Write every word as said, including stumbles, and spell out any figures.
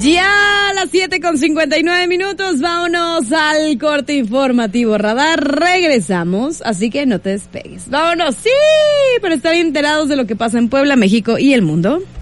Ya a las siete con cincuenta y nueve minutos, vámonos al corte informativo Radar, regresamos, así que no te despegues. Vámonos, sí, para estar enterados de lo que pasa en Puebla, México y el mundo.